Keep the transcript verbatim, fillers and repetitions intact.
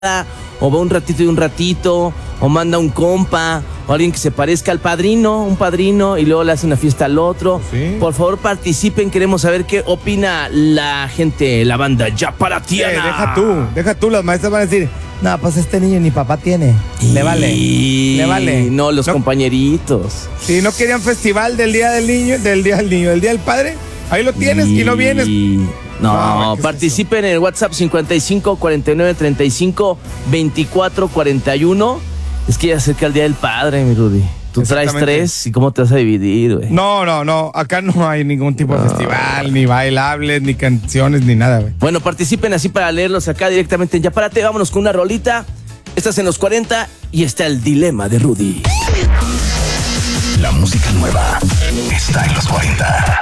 o va un ratito y un ratito, o manda un compa, o alguien que se parezca al padrino, un padrino, y luego le hace una fiesta al otro. ¿Sí? Por favor, participen, queremos saber qué opina la gente, la banda Ya para Eh, Tiana. deja tú, deja tú, las maestras van a decir, no, pues este niño ni papá tiene. Le vale, Y... le vale. No, los No. compañeritos. Si no querían festival del día del niño, del día del niño, del día del padre, ahí lo tienes y, no vienes. No, No, ¿qué es participen en el WhatsApp cincuenta y cinco, cuarenta y nueve, treinta y cinco, veinticuatro, cuarenta y uno. Es que ya se acerca el Día del Padre, mi Rudy. Tú traes Exactamente. tres y cómo te vas a dividir, güey. No, no, no, acá no hay ningún tipo de festival, ni bailables, ni canciones, ni nada, güey. Bueno, participen así para leerlos acá directamente en Ya Párate. Vámonos con una rolita. Estás en los cuarenta y está el dilema de Rudy. La música nueva está en los cuarenta.